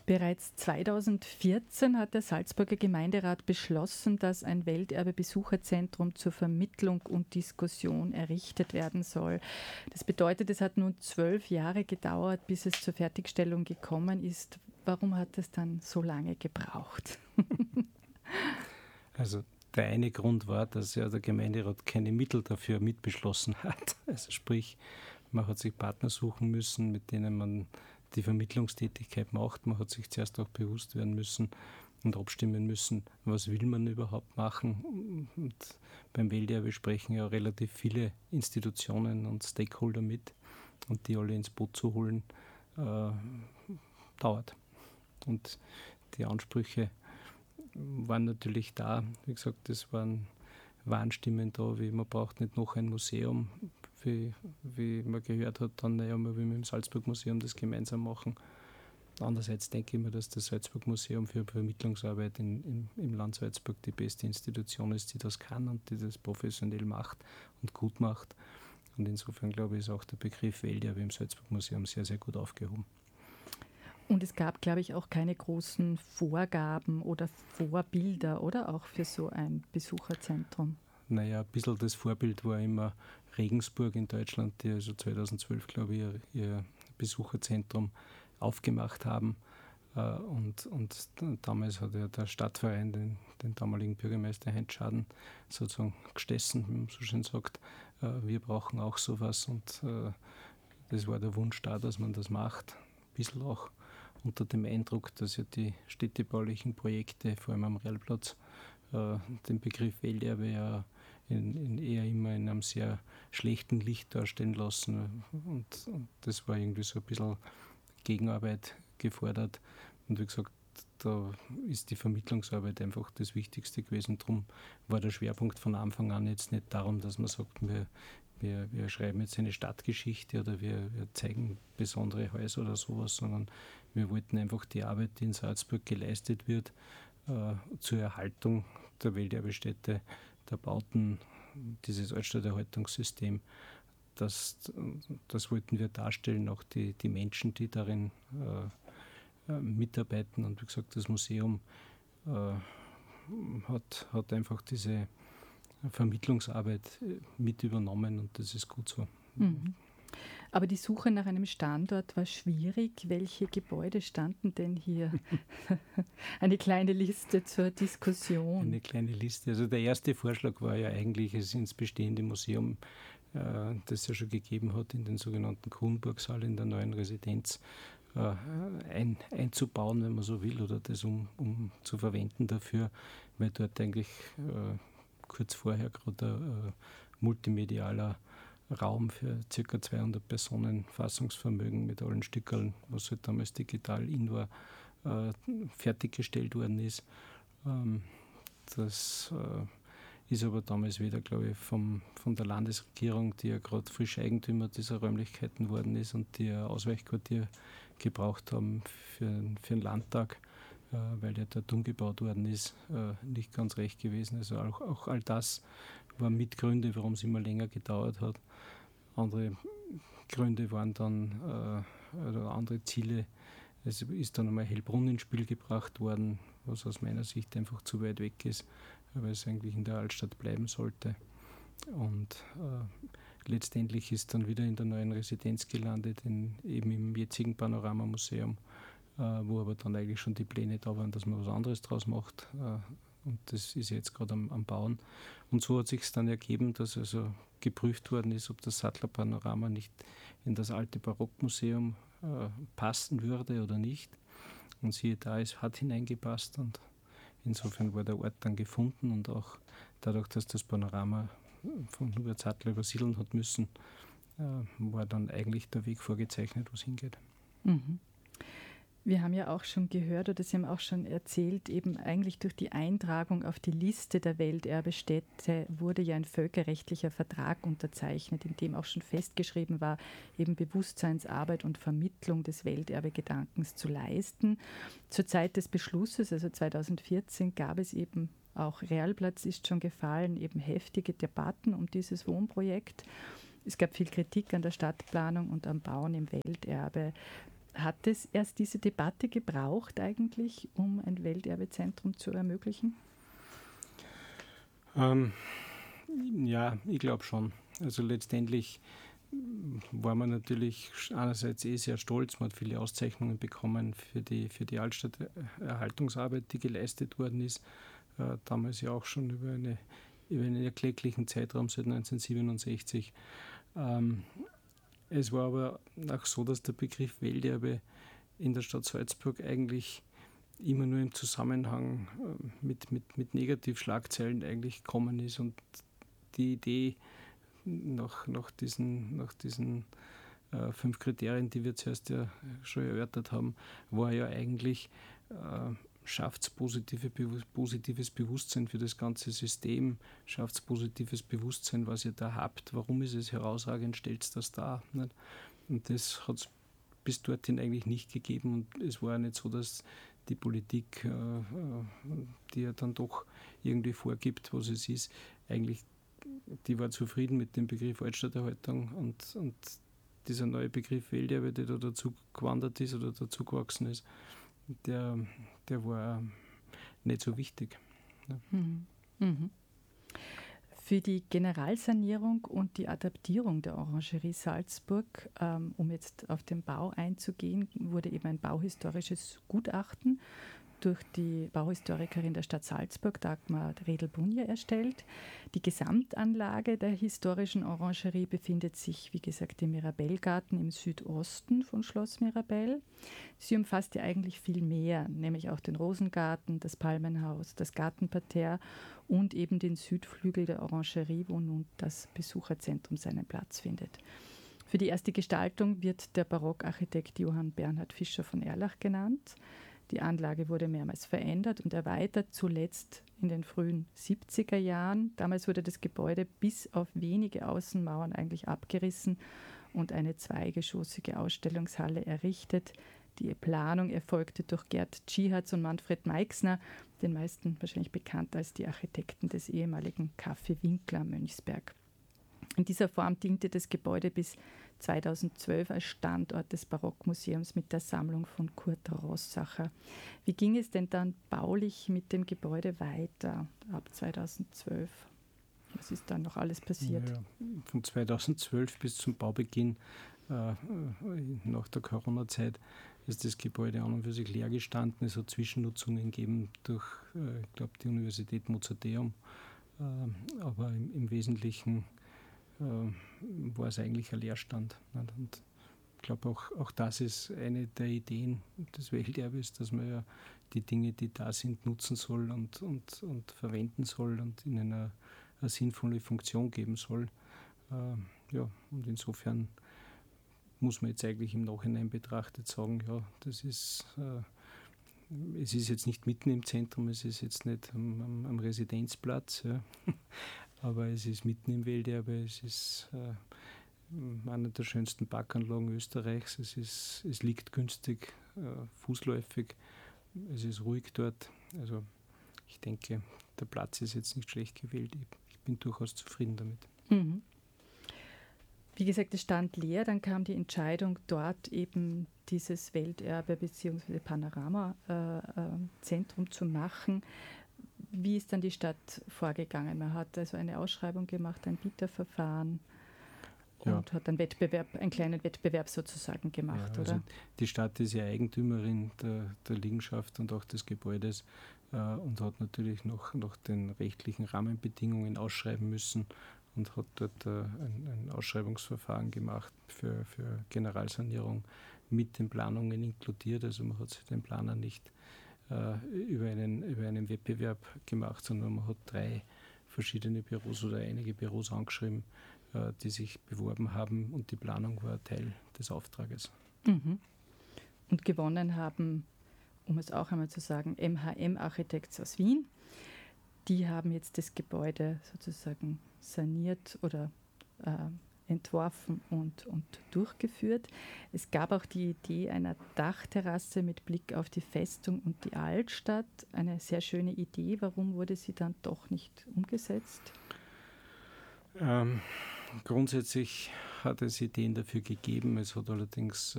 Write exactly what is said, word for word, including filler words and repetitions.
Bereits zweitausendvierzehn hat der Salzburger Gemeinderat beschlossen, dass ein Welterbe-Besucherzentrum zur Vermittlung und Diskussion errichtet werden soll. Das bedeutet, es hat nun zwölf Jahre gedauert, bis es zur Fertigstellung gekommen ist. Warum hat es dann so lange gebraucht? Also der eine Grund war, dass ja der Gemeinderat keine Mittel dafür mitbeschlossen hat. Also sprich, man hat sich Partner suchen müssen, mit denen man die Vermittlungstätigkeit macht. Man hat sich zuerst auch bewusst werden müssen und abstimmen müssen, was will man überhaupt machen. Und beim Welterbe sprechen ja relativ viele Institutionen und Stakeholder mit, und die alle ins Boot zu holen, äh, dauert. Und die Ansprüche waren natürlich da. Wie gesagt, es waren Warnstimmen da, wie man braucht nicht noch ein Museum, wie, wie man gehört hat, dann, naja, man will mit dem Salzburg-Museum das gemeinsam machen. Andererseits denke ich mir, dass das Salzburg-Museum für Vermittlungsarbeit in, in, im Land Salzburg die beste Institution ist, die das kann und die das professionell macht und gut macht. Und insofern glaube ich, ist auch der Begriff Welterbe im Salzburg-Museum sehr, sehr gut aufgehoben. Und es gab, glaube ich, auch keine großen Vorgaben oder Vorbilder, oder auch für so ein Besucherzentrum? Naja, ein bisschen das Vorbild war immer Regensburg in Deutschland, die also zweitausendzwölf, glaube ich, ihr, ihr Besucherzentrum aufgemacht haben. Und, und damals hat ja der Stadtverein den, den damaligen Bürgermeister Heinz Schaden sozusagen gestessen, wie man so schön sagt. Wir brauchen auch sowas, und das war der Wunsch da, dass man das macht. Ein bisschen auch unter dem Eindruck, dass ja die städtebaulichen Projekte, vor allem am Rehlplatz, äh, den Begriff Welterbe ja in, in eher immer in einem sehr schlechten Licht darstellen lassen. Und, und das war irgendwie so ein bisschen Gegenarbeit gefordert. Und wie gesagt, da ist die Vermittlungsarbeit einfach das Wichtigste gewesen. Darum war der Schwerpunkt von Anfang an jetzt nicht darum, dass man sagt, wir Wir, wir schreiben jetzt eine Stadtgeschichte oder wir, wir zeigen besondere Häuser oder sowas, sondern wir wollten einfach die Arbeit, die in Salzburg geleistet wird, äh, zur Erhaltung der Welterbestätte, der Bauten, dieses Altstadterhaltungssystem, das, das wollten wir darstellen, auch die, die Menschen, die darin äh, äh, mitarbeiten. Und wie gesagt, das Museum äh, hat, hat einfach diese Vermittlungsarbeit mit übernommen, und das ist gut so. Mhm. Aber die Suche nach einem Standort war schwierig. Welche Gebäude standen denn hier? Eine kleine Liste zur Diskussion. Eine kleine Liste. Also der erste Vorschlag war ja eigentlich, es ins bestehende Museum, äh, das es ja schon gegeben hat, in den sogenannten Kronburgsaal in der neuen Residenz, äh, ein, einzubauen, wenn man so will, oder das um, um zu verwenden dafür, weil dort eigentlich äh, kurz vorher gerade ein äh, multimedialer Raum für ca. zweihundert Personen Fassungsvermögen mit allen Stückeln, was halt damals digital in war, äh, fertiggestellt worden ist. Ähm, das äh, ist aber damals wieder, glaube ich, vom, von der Landesregierung, die ja gerade frisch Eigentümer dieser Räumlichkeiten worden ist und die ein Ausweichquartier gebraucht haben für, für den Landtag, weil der dort umgebaut worden ist, nicht ganz recht gewesen. Also auch, auch all das war Mitgründe, warum es immer länger gedauert hat. Andere Gründe waren dann, äh, oder andere Ziele. Es ist dann einmal Hellbrunn ins Spiel gebracht worden, was aus meiner Sicht einfach zu weit weg ist, weil es eigentlich in der Altstadt bleiben sollte. Und äh, letztendlich ist dann wieder in der neuen Residenz gelandet, in, eben im jetzigen Panoramamuseum, wo aber dann eigentlich schon die Pläne da waren, dass man was anderes draus macht. Und das ist jetzt gerade am, am Bauen. Und so hat sich es dann ergeben, dass also geprüft worden ist, ob das Sattler-Panorama nicht in das alte Barockmuseum äh, passen würde oder nicht. Und siehe da, es hat hineingepasst, und insofern war der Ort dann gefunden, und auch dadurch, dass das Panorama von Hubert Sattler übersiedeln hat müssen, äh, war dann eigentlich der Weg vorgezeichnet, wo es hingeht. Mhm. Wir haben ja auch schon gehört, oder Sie haben auch schon erzählt, eben eigentlich durch die Eintragung auf die Liste der Welterbestätte wurde ja ein völkerrechtlicher Vertrag unterzeichnet, in dem auch schon festgeschrieben war, eben Bewusstseinsarbeit und Vermittlung des Welterbegedankens zu leisten. Zur Zeit des Beschlusses, also zweitausendvierzehn, gab es eben auch, Rehlplatz ist schon gefallen, eben heftige Debatten um dieses Wohnprojekt. Es gab viel Kritik an der Stadtplanung und am Bauen im Welterbe. Hat es erst diese Debatte gebraucht eigentlich, um ein Welterbezentrum zu ermöglichen? Ähm, ja, ich glaube schon. Also letztendlich war man natürlich einerseits eh sehr stolz, man hat viele Auszeichnungen bekommen für die, für die Altstadterhaltungsarbeit, die geleistet worden ist, äh, damals ja auch schon über, eine, über einen erklecklichen Zeitraum seit neunzehnhundertsiebenundsechzig. Ähm, es war aber auch so, dass der Begriff Welterbe in der Stadt Salzburg eigentlich immer nur im Zusammenhang mit, mit, mit Negativschlagzeilen eigentlich gekommen ist und die Idee nach, nach diesen, nach diesen äh, fünf Kriterien, die wir zuerst ja schon erörtert haben, war ja eigentlich, äh, schafft es positive, positives Bewusstsein für das ganze System, schafft es positives Bewusstsein, was ihr da habt, warum ist es herausragend, stellt es das dar. Nicht? Und das hat es bis dorthin eigentlich nicht gegeben und es war nicht so, dass die Politik, äh, die ja dann doch irgendwie vorgibt, was es ist, eigentlich die war zufrieden mit dem Begriff Altstadterhaltung und, und dieser neue Begriff Welterbe, der da dazu gewandert ist oder dazu gewachsen ist, der, der war nicht so wichtig. Ja. Mhm. Mhm. Für die Generalsanierung und die Adaptierung der Orangerie Salzburg, ähm, um jetzt auf den Bau einzugehen, wurde eben ein bauhistorisches Gutachten durch die Bauhistorikerin der Stadt Salzburg, Dagmar Redl-Bunje, erstellt. Die Gesamtanlage der historischen Orangerie befindet sich, wie gesagt, im Mirabellgarten im Südosten von Schloss Mirabell. Sie umfasst ja eigentlich viel mehr, nämlich auch den Rosengarten, das Palmenhaus, das Gartenparterre und eben den Südflügel der Orangerie, wo nun das Besucherzentrum seinen Platz findet. Für die erste Gestaltung wird der Barockarchitekt Johann Bernhard Fischer von Erlach genannt. Die Anlage wurde mehrmals verändert und erweitert, zuletzt in den frühen siebziger Jahren. Damals wurde das Gebäude bis auf wenige Außenmauern eigentlich abgerissen und eine zweigeschossige Ausstellungshalle errichtet. Die Planung erfolgte durch Gerd Tschihatz und Manfred Meixner, den meisten wahrscheinlich bekannt als die Architekten des ehemaligen Café Winkler am Mönchsberg. In dieser Form diente das Gebäude bis zweitausendzwölf als Standort des Barockmuseums mit der Sammlung von Kurt Rossacher. Wie ging es denn dann baulich mit dem Gebäude weiter ab zweitausendzwölf? Was ist dann noch alles passiert? Ja, von zweitausendzwölf bis zum Baubeginn äh, nach der Corona-Zeit ist das Gebäude an und für sich leer gestanden. Es hat Zwischennutzungen gegeben durch, äh, ich glaube, die Universität Mozarteum, äh, aber im, im Wesentlichen war es eigentlich ein Leerstand. Und ich glaube, auch, auch das ist eine der Ideen des Welterbes, dass man ja die Dinge, die da sind, nutzen soll und, und, und verwenden soll und ihnen eine, eine sinnvolle Funktion geben soll. Äh, ja, und insofern muss man jetzt eigentlich im Nachhinein betrachtet sagen, ja, das ist, äh, es ist jetzt nicht mitten im Zentrum, es ist jetzt nicht am, am, am Residenzplatz, ja. Aber es ist mitten im Welterbe, es ist äh, eine der schönsten Parkanlagen Österreichs, es, ist, es liegt günstig, äh, fußläufig, es ist ruhig dort. Also ich denke, der Platz ist jetzt nicht schlecht gewählt, ich, ich bin durchaus zufrieden damit. Mhm. Wie gesagt, es stand leer, dann kam die Entscheidung, dort eben dieses Welterbe bzw. Panorama-Zentrum äh, äh, zu machen. Wie ist dann die Stadt vorgegangen? Man hat also eine Ausschreibung gemacht, ein Bieterverfahren und ja. hat einen Wettbewerb, einen kleinen Wettbewerb sozusagen gemacht, ja, also oder? Die Stadt ist ja Eigentümerin der, der Liegenschaft und auch des Gebäudes äh, und hat natürlich noch nach den rechtlichen Rahmenbedingungen ausschreiben müssen und hat dort äh, ein, ein Ausschreibungsverfahren gemacht für, für Generalsanierung mit den Planungen inkludiert. Also man hat sich den Planer nicht Über einen, über einen Wettbewerb gemacht, sondern man hat drei verschiedene Büros oder einige Büros angeschrieben, die sich beworben haben und die Planung war Teil des Auftrages. Mhm. Und gewonnen haben, um es auch einmal zu sagen, M H M Architects aus Wien. Die haben jetzt das Gebäude sozusagen saniert oder äh, entworfen und, und durchgeführt. Es gab auch die Idee einer Dachterrasse mit Blick auf die Festung und die Altstadt. Eine sehr schöne Idee. Warum wurde sie dann doch nicht umgesetzt? Ähm, grundsätzlich hat es Ideen dafür gegeben. Es hat allerdings